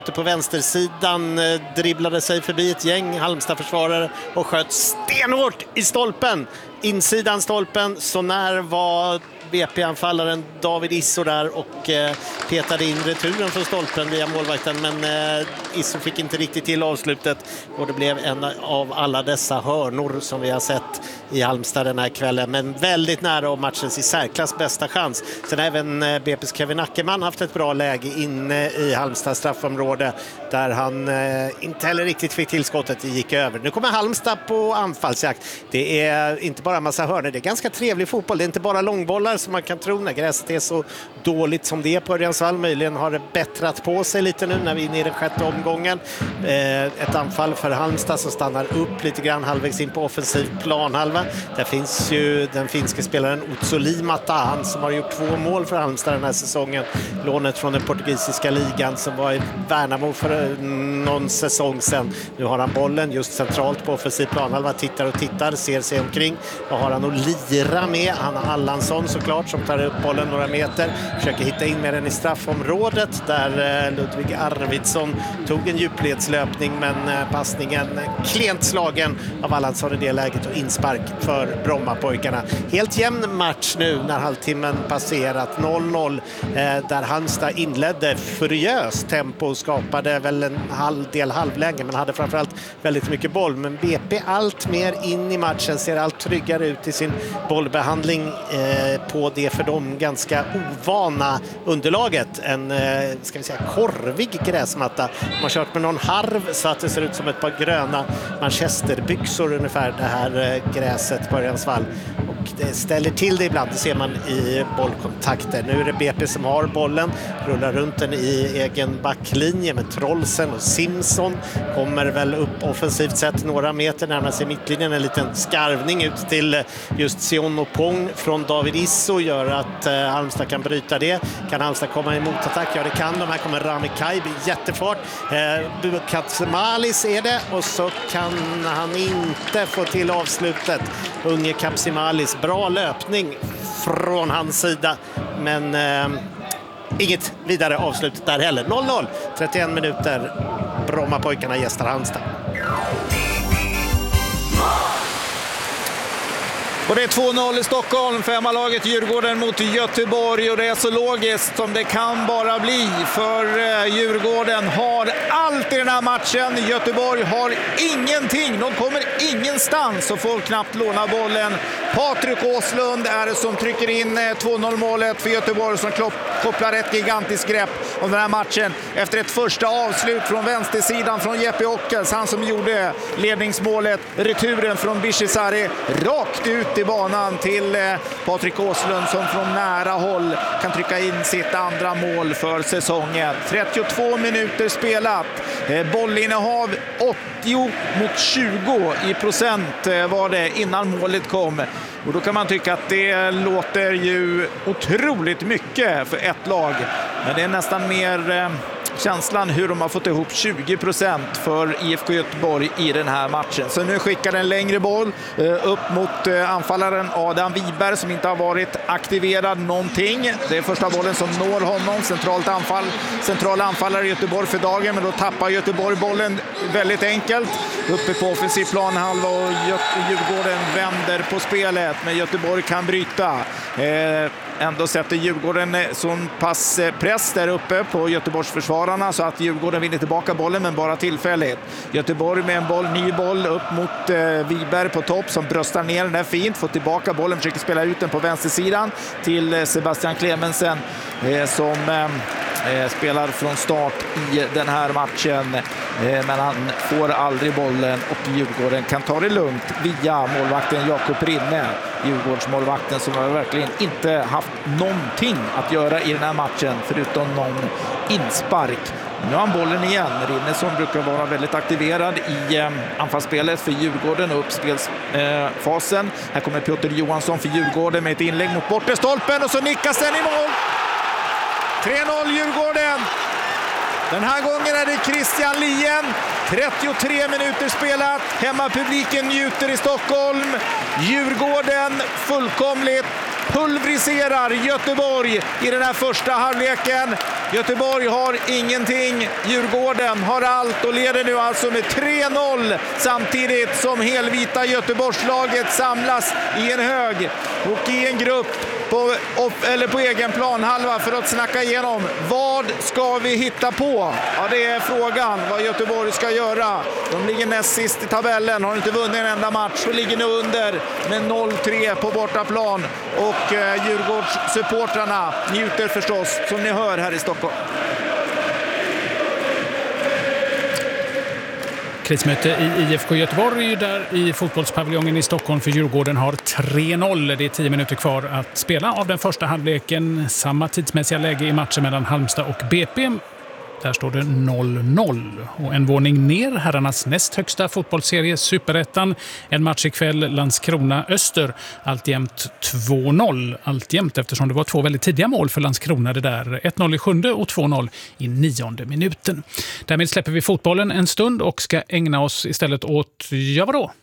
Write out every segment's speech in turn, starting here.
På vänstersidan dribblade sig förbi ett gäng Halmstad-försvarare och sköt stenhårt i stolpen. Insidan stolpen, så när var BP-anfallaren David Isso där och petade in returen från stolpen via målvakten, men Isso fick inte riktigt till avslutet och det blev en av alla dessa hörnor som vi har sett i Halmstad den här kvällen, men väldigt nära av matchens i särklass bästa chans. Sen har även BP's Kevin Ackerman haft ett bra läge inne i Halmstad straffområde där han inte heller riktigt fick tillskottet, det gick över. Nu kommer Halmstad på anfallsjakt. Det är inte bara en massa hörnor, det är ganska trevlig fotboll, det är inte bara långbollar som man kan tro när gräset är så dåligt som det är på Örjansvall. Möjligen har det bättrat på sig lite nu när vi är inne i den sjätte omgången. Ett anfall för Halmstad som stannar upp lite grann halvvägs in på offensiv planhalva. Där finns ju den finske spelaren Otsoli Mata, han som har gjort 2 mål för Halmstad den här säsongen. Lånet från den portugisiska ligan som var i Värnamo för någon säsong sedan. Nu har han bollen just centralt på offensiv planhalva, tittar och tittar, ser sig omkring. Vad har han att lira med? Han har Allansson såklart som tar upp bollen några meter, försöker hitta in med den i straffområdet där Ludvig Arvidsson tog en djupledslöpning, men passningen klent slagen av Allansson i det läget och inspark för Brommapojkarna. Helt jämn match nu när halvtimmen passerat, 0-0 där Halmstad inledde furiöst tempo och skapade väl en del halvläge men hade framförallt väldigt mycket boll, men BP allt mer in i matchen, ser allt tryggare ut i sin bollbehandling på det för dem ganska ovana underlaget. En ska vi säga korvig gräsmatta. Man har kört med någon harv så att det ser ut som ett par gröna manchesterbyxor ungefär, det här gräset på Örjansvall. Och det ställer till det ibland, det ser man i bollkontakter. Nu är det BP som har bollen, rullar runt den i egen backlinje med Trollsen och Simson. Kommer väl upp offensivt sett några meter, närmar sig mittlinjen, en liten skarvning ut till just Sion och Pong från David Isso gör att Halmstad kan bryta det. Kan Halmstad komma i motattack? Ja, det kan de. Här kommer Rami Kajbi, jättefart. Kapsimalis är det, och så kan han inte få till avslutet. Unge Kapsimalis, bra löpning från hans sida, men inget vidare avslut där heller. 0-0, 31 minuter. Brommapojkarna gästar Halmstad. Och det är 2-0 i Stockholm för hemmalaget Djurgården mot Göteborg, och det är så logiskt som det kan bara bli, för Djurgården har allt i den här matchen. Göteborg har ingenting, de kommer ingenstans och får knappt låna bollen. Patrik Åslund är det som trycker in 2-0 målet för Göteborg, som kopplar ett gigantiskt grepp om den här matchen efter ett första avslut från vänstersidan från Jeppe Ockels, han som gjorde ledningsmålet, returen från Bishisari rakt ut i banan till Patrik Åslund som från nära håll kan trycka in sitt andra mål för säsongen. 32 minuter spelat, bollinnehav 80-20% var det innan målet kom. Och då kan man tycka att det låter ju otroligt mycket för ett lag. Men det är nästan mer känslan hur de har fått ihop 20% för IFK Göteborg i den här matchen. Så nu skickar en längre boll upp mot anfallaren Adam Wiberg som inte har varit aktiverad någonting. Det är första bollen som når honom. Central anfallare i Göteborg för dagen, men då tappar Göteborg bollen väldigt enkelt. Uppe på offensiv planhalva och Djurgården vänder på spelet, men Göteborg kan bryta. Ändå sätter Djurgården sån pass press där uppe på Göteborgs försvararna så att Djurgården vinner tillbaka bollen, men bara tillfälligt. Göteborg med en ny boll upp mot Wiberg på topp som bröstar ner den där fint, får tillbaka bollen, försöker spela ut den på vänstersidan till Sebastian Clemensen som spelar från start i den här matchen, men han får aldrig bollen och Djurgården kan ta det lugnt via målvakten Jakob Rinne. Djurgårdsmålvakten som har verkligen inte haft någonting att göra i den här matchen förutom någon inspark. Nu har han bollen igen. Rinne som brukar vara väldigt aktiverad i anfallsspelet för Djurgården och uppspelsfasen. Här kommer Piotr Johansson för Djurgården med ett inlägg mot bortre stolpen och så nickas den i mål. 3-0 Djurgården. Den här gången är det Christian Lien. 33 minuter spelat. Hemmapubliken njuter i Stockholm. Djurgården fullkomligt pulveriserar Göteborg i den här första halvleken. Göteborg har ingenting. Djurgården har allt och leder nu alltså med 3-0 samtidigt som helvita Göteborgslaget samlas i en hög och i en grupp på egen planhalva för att snacka igenom vad ska vi hitta på? Ja, det är frågan vad Göteborg ska göra. De ligger näst sist i tabellen, har inte vunnit en enda match och ligger nu under med 0-3 på bortaplan. Och Djurgårdssupportrarna njuter förstås, som ni hör här i Stockholm. Krismöte i IFK Göteborg där i fotbollspaviljongen i Stockholm för Djurgården har 3-0. Det är 10 minuter kvar att spela av den första halvleken. Samma tidsmässiga läge i matchen mellan Halmstad och BP. Där står det 0-0. Och en våning ner, herrarnas näst högsta fotbollsserie, Superettan. En match ikväll, Landskrona-Öster. Alltjämt 2-0. Alltjämt eftersom det var 2 väldigt tidiga mål för Landskrona det där. 1-0 i 7:e och 2-0 i 9:e minuten. Därmed släpper vi fotbollen en stund och ska ägna oss istället åt, ja vadå?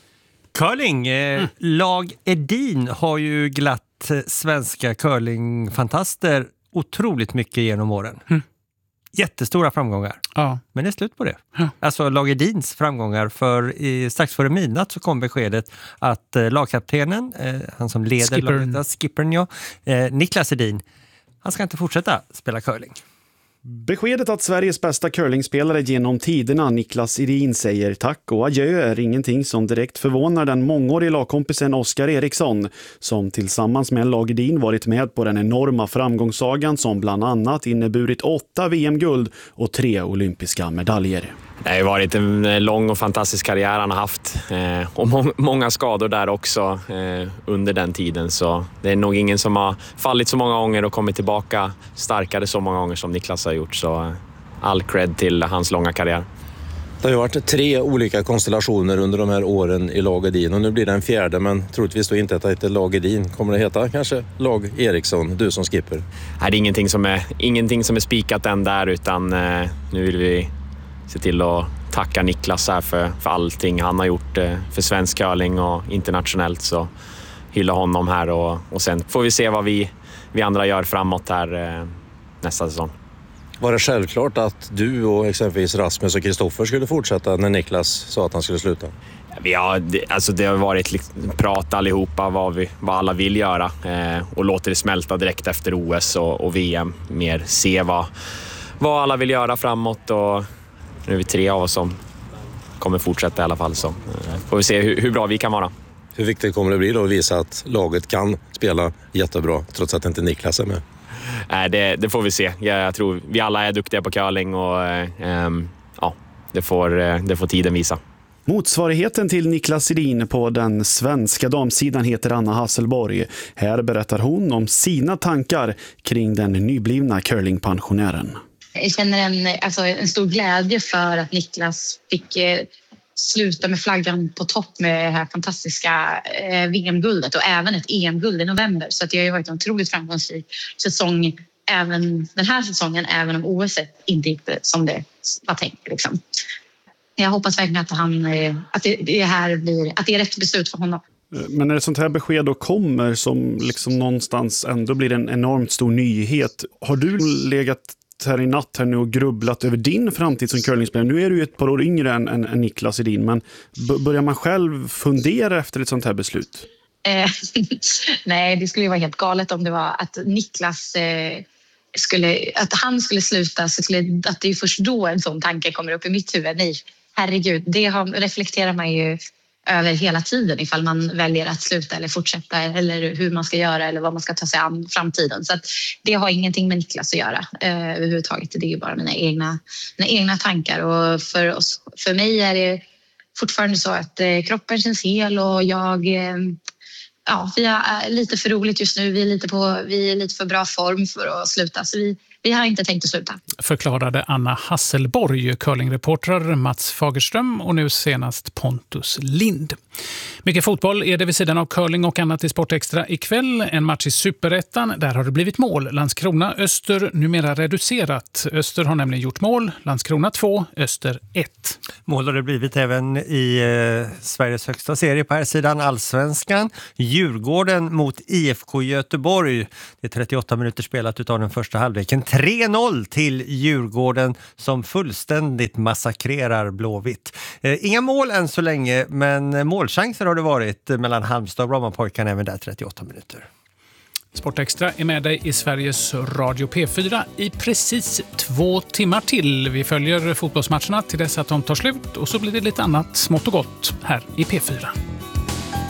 Curling. Lag Edin har ju glatt svenska curlingfantaster otroligt mycket genom åren. Jättestora framgångar. Ja. Men det är slut på det. Ja. Alltså lag Edins framgångar. Strax före midnatt så kom beskedet att lagkaptenen, han som leder laget, skippern, Niklas Edin, han ska inte fortsätta spela curling. Beskedet att Sveriges bästa curlingspelare genom tiderna, Niklas Edin, säger tack och adjö är ingenting som direkt förvånar den mångåriga lagkompisen Oskar Eriksson, som tillsammans med lag Edin varit med på den enorma framgångssagan som bland annat inneburit 8 VM-guld och 3 olympiska medaljer. Det har varit en lång och fantastisk karriär han har haft och många skador där också under den tiden. Så det är nog ingen som har fallit så många gånger och kommit tillbaka starkare så många gånger som Niklas har gjort. Så all cred till hans långa karriär. Det har ju varit 3 olika konstellationer under de här åren i lag Edin och nu blir det en 4:e, men troligtvis då inte att det heter lag Edin. Kommer det heta kanske lag Eriksson, du som skipper? Nej, det är ingenting som är spikat än där, utan nu vill vi se till att tacka Niklas här för allting han har gjort för svensk curling och internationellt, så hylla honom här och sen får vi se vad vi andra gör framåt här nästa säsong. Var det självklart att du och exempelvis Rasmus och Kristoffer skulle fortsätta när Niklas sa att han skulle sluta? Ja, det har varit prat allihopa vad alla vill göra och låter det smälta direkt efter OS och VM. Mer se vad alla vill göra framåt, och nu är vi 3 av oss som kommer fortsätta i alla fall, så får vi se hur bra vi kan vara. Hur viktigt kommer det bli då att visa att laget kan spela jättebra trots att inte Niklas är med? Det får vi se. Jag tror vi alla är duktiga på curling och det får tiden visa. Motsvarigheten till Niklas Edin på den svenska damsidan heter Anna Hasselborg. Här berättar hon om sina tankar kring den nyblivna curlingpensionären. Jag känner en stor glädje för att Niklas fick sluta med flaggan på topp med det här fantastiska VM-guldet och även ett EM-guld i november. Så att det har ju varit en otroligt framgångsrik säsong även den här säsongen, även om OS inte gick som det var tänkt. Liksom. Jag hoppas verkligen att det är rätt beslut för honom. Men när ett sånt här besked då kommer som liksom någonstans ändå blir en enormt stor nyhet, har du legat här i natt här nu och grubblat över din framtid som curlingspelare? Nu är du ju ett par år yngre än Niklas Edin, men börjar man själv fundera efter ett sånt här beslut? Nej, det skulle ju vara helt galet om det var att Niklas han skulle sluta, så att det är först då en sån tanke kommer upp i mitt huvud. Nej, herregud, det reflekterar man ju över hela tiden ifall man väljer att sluta eller fortsätta, eller hur man ska göra eller vad man ska ta sig an framtiden. Så att det har ingenting med Niklas att göra överhuvudtaget. Det är ju bara mina egna tankar, och för mig är det fortfarande så att kroppen känns hel och vi är lite för roligt just nu. Vi är lite för bra form för att sluta, så vi har inte tänkt att sluta. Förklarade Anna Hasselborg, curlingreportrar Mats Fagerström och nu senast Pontus Lind. Mycket fotboll är det vid sidan av curling och annat i Sportextra ikväll. En match i Superettan, där har det blivit mål. Landskrona-Öster numera reducerat. Öster har nämligen gjort mål. Landskrona 2, Öster 1. Mål har det blivit även i Sveriges högsta serie på här sidan, Allsvenskan. Djurgården mot IFK Göteborg. Det är 38 minuter spelat utav den första halvleken. 3-0 till Djurgården som fullständigt massakrerar Blåvitt. Inga mål än så länge, men målchanser har det varit mellan Halmstad och Brommapojkarna även där 38 minuter. Sportextra är med dig i Sveriges Radio P4 i precis 2 timmar till. Vi följer fotbollsmatcherna till dess att de tar slut och så blir det lite annat smått och gott här i P4.